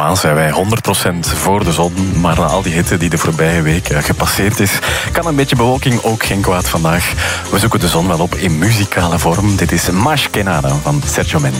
Normaal zijn wij 100% voor de zon, maar na al die hitte die de voorbije week gepasseerd is, kan een beetje bewolking ook geen kwaad vandaag. We zoeken de zon wel op in muzikale vorm. Dit is Más que Nada van Sergio Mendes.